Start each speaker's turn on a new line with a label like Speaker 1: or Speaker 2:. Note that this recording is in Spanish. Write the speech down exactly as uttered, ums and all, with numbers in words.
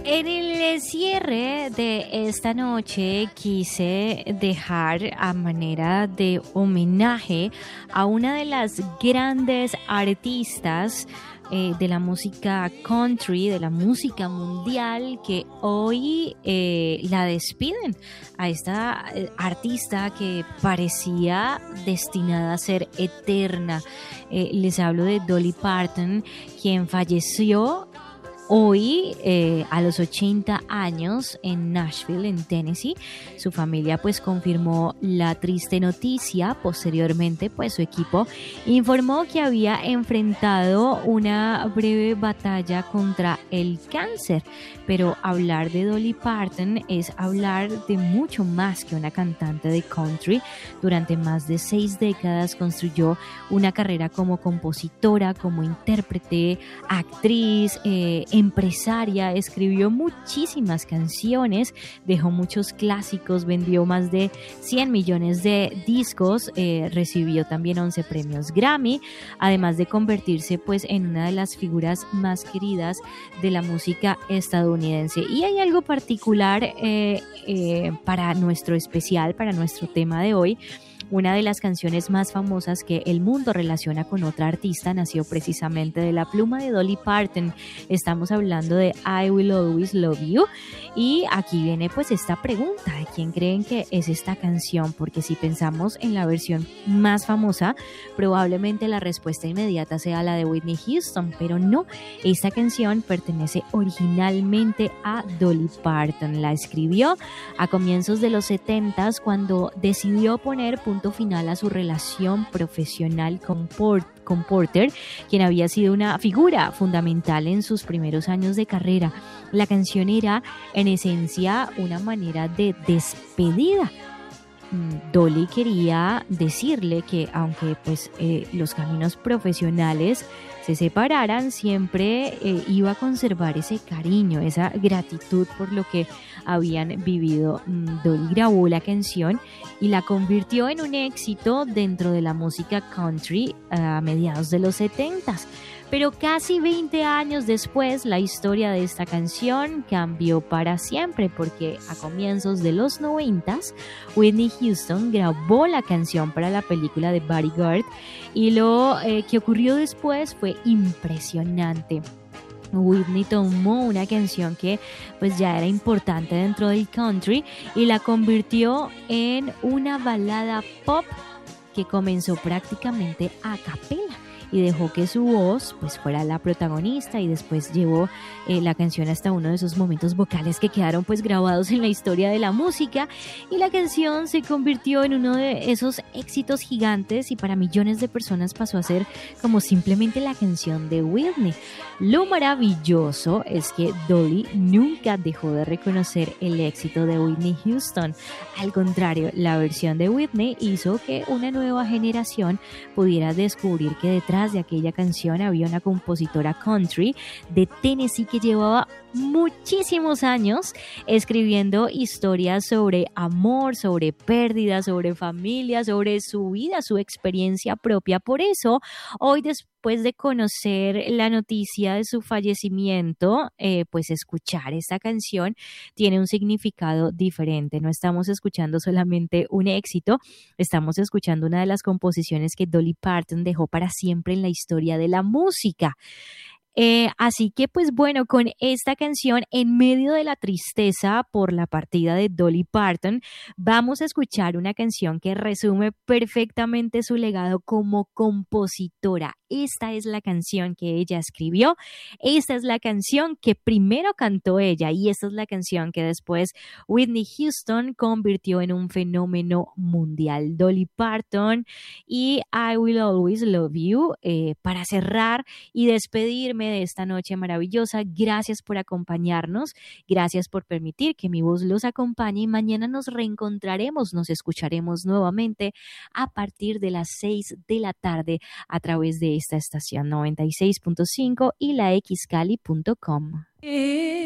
Speaker 1: En el cierre de esta noche quise dejar a manera de homenaje a una de las grandes artistas eh, de la música country, de la música mundial, que hoy eh, la despiden, a esta eh, artista que parecía destinada a ser eterna. Eh, les hablo de Dolly Parton, quien falleció hoy, eh, a los ochenta años, en Nashville, en Tennessee. Su familia pues confirmó la triste noticia. Posteriormente pues su equipo informó que había enfrentado una breve batalla contra el cáncer. Pero hablar de Dolly Parton es hablar de mucho más que una cantante de country. Durante más de seis décadas construyó una carrera como compositora, como intérprete, actriz, eh, empresaria. Escribió muchísimas canciones, dejó muchos clásicos, vendió más de cien millones de discos, eh, recibió también once premios Grammy, además de convertirse pues en una de las figuras más queridas de la música estadounidense. Y hay algo particular eh, eh, para nuestro especial, para nuestro tema de hoy. Una de las canciones más famosas que el mundo relaciona con otra artista nació precisamente de la pluma de Dolly Parton. Estamos hablando de I Will Always Love You. Y aquí viene pues esta pregunta de quién creen que es esta canción, porque si pensamos en la versión más famosa, probablemente la respuesta inmediata sea la de Whitney Houston, pero no, esta canción pertenece originalmente a Dolly Parton. La escribió a comienzos de los setentas, cuando decidió poner punto final a su relación profesional con, Port, con Porter, quien había sido una figura fundamental en sus primeros años de carrera. La canción era en esencia una manera de despedida. Dolly quería decirle que aunque pues eh, los caminos profesionales se separaran, siempre eh, iba a conservar ese cariño, esa gratitud por lo que habían vivido. Dolly grabó la canción y la convirtió en un éxito dentro de la música country a mediados de los setentas. Pero casi veinte años después, la historia de esta canción cambió para siempre, porque a comienzos de los noventas, Whitney Houston grabó la canción para la película de Bodyguard, y lo eh, que ocurrió después fue impresionante. Whitney tomó una canción que pues ya era importante dentro del country y la convirtió en una balada pop que comenzó prácticamente a capela, y dejó que su voz pues fuera la protagonista, y después llevó eh, la canción hasta uno de esos momentos vocales que quedaron pues grabados en la historia de la música, y la canción se convirtió en uno de esos éxitos gigantes, y para millones de personas pasó a ser como simplemente la canción de Whitney. Lo maravilloso es que Dolly nunca dejó de reconocer el éxito de Whitney Houston. Al contrario, la versión de Whitney hizo que una nueva generación pudiera descubrir que detrás de aquella canción había una compositora country de Tennessee que llevaba muchísimos años escribiendo historias sobre amor, sobre pérdida, sobre familia, sobre su vida, su experiencia propia. Por eso, hoy después de conocer la noticia de su fallecimiento, eh, pues escuchar esta canción tiene un significado diferente. No estamos escuchando solamente un éxito, estamos escuchando una de las composiciones que Dolly Parton dejó para siempre en la historia de la música. Eh, así que pues bueno, con esta canción, en medio de la tristeza por la partida de Dolly Parton, vamos a escuchar una canción que resume perfectamente su legado como compositora. Esta es la canción que ella escribió, esta es la canción que primero cantó ella, y esta es la canción que después Whitney Houston convirtió en un fenómeno mundial. Dolly Parton y I Will Always Love You. Eh, para cerrar y despedirme de esta noche maravillosa, gracias por acompañarnos, gracias por permitir que mi voz los acompañe, y mañana nos reencontraremos, nos escucharemos nuevamente a partir de las seis de la tarde a través de esta estación noventa y seis punto cinco y la xcali punto com.